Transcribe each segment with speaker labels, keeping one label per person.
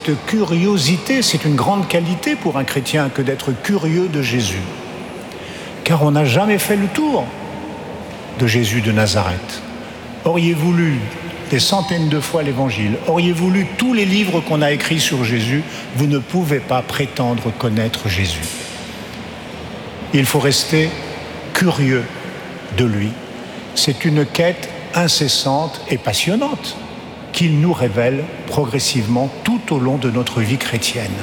Speaker 1: Cette curiosité, c'est une grande qualité pour un chrétien que d'être curieux de Jésus. Car on n'a jamais fait le tour de Jésus de Nazareth. Auriez-vous lu des centaines de fois l'Évangile, auriez-vous lu tous les livres qu'on a écrits sur Jésus, vous ne pouvez pas prétendre connaître Jésus. Il faut rester curieux de lui. C'est une quête incessante et passionnante qu'il nous révèle progressivement tout au long de notre vie chrétienne.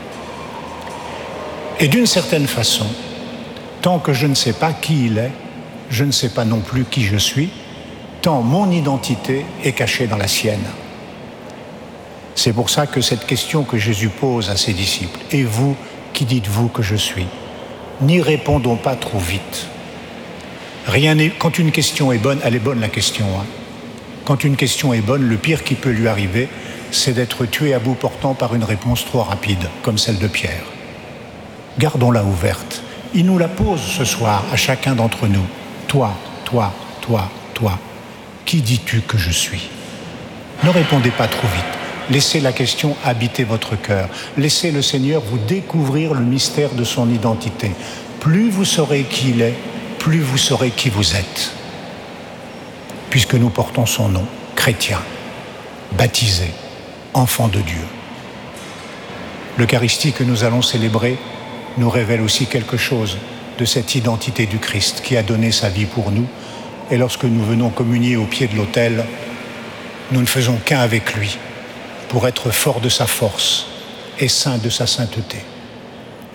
Speaker 1: Et d'une certaine façon, tant que je ne sais pas qui il est, je ne sais pas non plus qui je suis, tant mon identité est cachée dans la sienne. C'est pour ça que cette question que Jésus pose à ses disciples, « Et vous, qui dites-vous que je suis ?» N'y répondons pas trop vite. Quand une question est bonne, elle est bonne la question, Quand une question est bonne, le pire qui peut lui arriver, c'est d'être tué à bout portant par une réponse trop rapide, comme celle de Pierre. Gardons-la ouverte. Il nous la pose ce soir à chacun d'entre nous. Toi, toi, toi, toi, qui dis-tu que je suis ? Ne répondez pas trop vite. Laissez la question habiter votre cœur. Laissez le Seigneur vous découvrir le mystère de son identité. Plus vous saurez qui il est, plus vous saurez qui vous êtes. Puisque nous portons son nom, chrétien, baptisé, enfant de Dieu. L'Eucharistie que nous allons célébrer nous révèle aussi quelque chose de cette identité du Christ qui a donné sa vie pour nous. Et lorsque nous venons communier au pied de l'autel, nous ne faisons qu'un avec lui pour être forts de sa force et saints de sa sainteté.